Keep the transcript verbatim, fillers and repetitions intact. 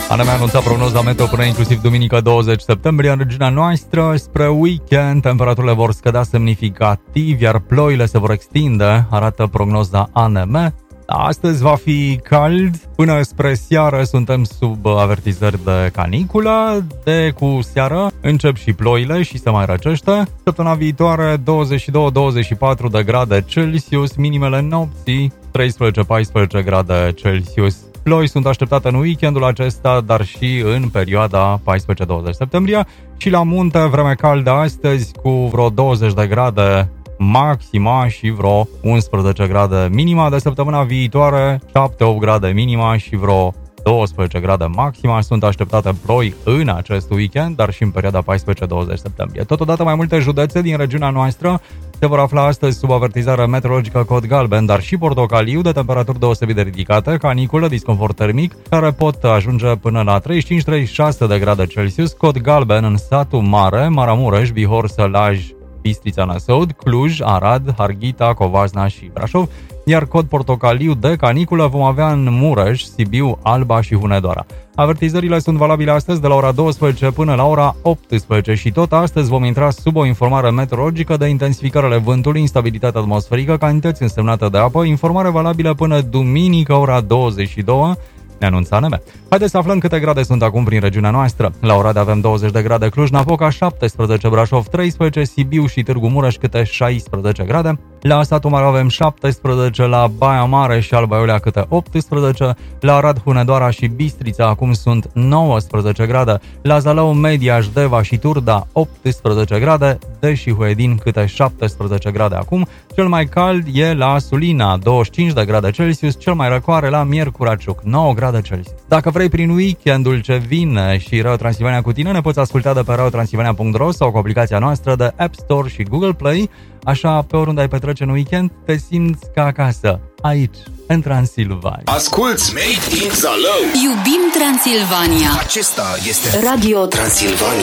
A ne mai anunțat prognoza meteo până inclusiv duminică douăzeci septembrie în regiunea noastră. Spre weekend, temperaturile vor scădea semnificativ, iar ploile se vor extinde, arată prognoza A N M. Astăzi va fi cald, până spre seară suntem sub avertizări de caniculă, de cu seară încep și ploile și se mai răcește. Săptămâna viitoare douăzeci și doi douăzeci și patru de grade Celsius, minimele nopții treisprezece paisprezece grade Celsius. Ploi sunt așteptate în weekendul acesta, dar și în perioada paisprezece douăzeci septembrie și la munte vreme caldă astăzi cu vreo douăzeci de grade maxima și vreo unsprezece grade minima. De săptămâna viitoare șapte opt grade minima și vreo douăsprezece grade maxima. Sunt așteptate ploi în acest weekend, dar și în perioada paisprezece douăzeci septembrie. Totodată mai multe județe din regiunea noastră se vor afla astăzi sub avertizare meteorologică cod galben, dar și portocaliu, de temperaturi deosebit de ridicate, caniculă, disconfort termic, care pot ajunge până la treizeci și cinci treizeci și șase de grade Celsius, cod galben în satul Mare, Maramureș, Bihor, Sălaj, Bistrița, Năsăud, Cluj, Arad, Harghita, Covasna și Brașov, iar cod portocaliu de caniculă vom avea în Mureș, Sibiu, Alba și Hunedoara. Avertizările sunt valabile astăzi de la ora douăsprezece până la ora optsprezece și tot astăzi vom intra sub o informare meteorologică de intensificare vântului, instabilitate atmosferică, cantități însemnate de apă, informare valabilă până duminică ora douăzeci și două, ne anunță A N M. Haideți să aflăm câte grade sunt acum prin regiunea noastră. La Oradea avem douăzeci de grade, Cluj-Napoca șaptesprezece, Brașov treisprezece, Sibiu și Târgu Mureș câte șaisprezece grade. La Satul Mare avem șaptesprezece, la Baia Mare și Alba Iulia câte optsprezece, la Arad, Hunedoara și Bistrița acum sunt nouăsprezece grade, la Zalău, Mediaș, Deva și Turda optsprezece grade, deși Huedin câte șaptesprezece grade acum. Cel mai cald e la Sulina, douăzeci și cinci de grade Celsius, cel mai răcoare la Miercura Ciuc, nouă grade Celsius. Dacă vrei prin weekendul ce vine și Radio Transilvania cu tine, ne poți asculta de pe radio transilvania punct ro sau cu aplicația noastră de App Store și Google Play. Așa, pe oriunde ai petrece în weekend, te simți ca acasă, aici, în Transilvania. Asculți Made in Zalău. Iubim Transilvania. Acesta este Radio Transilvania.